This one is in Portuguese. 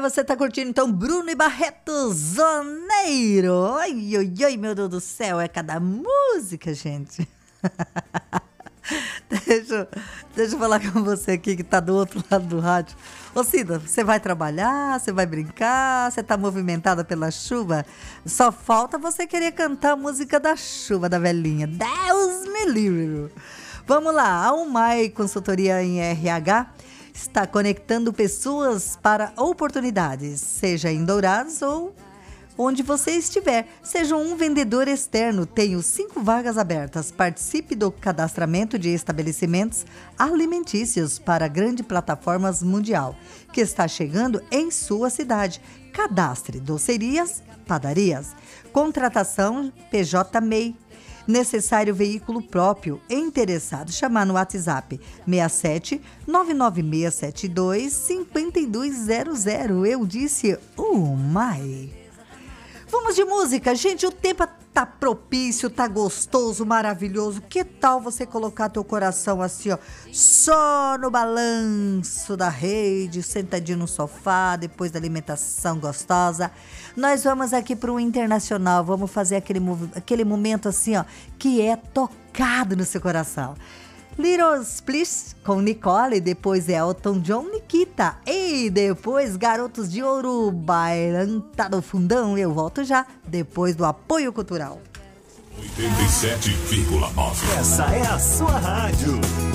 você tá curtindo então Bruno e Barreto Zoneiro. Ai, ai, ai, meu Deus do céu, é cada música, gente. Deixa eu falar com você aqui que tá do outro lado do rádio. Ô Cida, você vai trabalhar, você vai brincar, você tá movimentada pela chuva? Só falta você querer cantar a música da chuva da velhinha. Deus me livre. Vamos lá, a Umai Consultoria em RH está conectando pessoas para oportunidades, seja em Dourados ou onde você estiver. Seja um vendedor externo, tenho 5 vagas abertas. Participe do cadastramento de estabelecimentos alimentícios para grande plataformas mundial, que está chegando em sua cidade. Cadastre docerias, padarias. Contratação PJ MEI. Necessário veículo próprio. Interessado, chamar no WhatsApp 67 99672 5200. Eu disse, Umai. Vamos de música, gente, o tempo tá propício, tá gostoso, maravilhoso. Que tal você colocar teu coração assim, ó, só no balanço da rede, sentadinho no sofá, depois da alimentação gostosa. Nós vamos aqui para o internacional, vamos fazer aquele momento assim, ó, que é tocado no seu coração. Little Splish com Nicole, depois Elton John, Nikita e depois Garotos de Ouro, bailando no fundão. Eu volto já, depois do apoio cultural. 87,9. Essa é a sua rádio.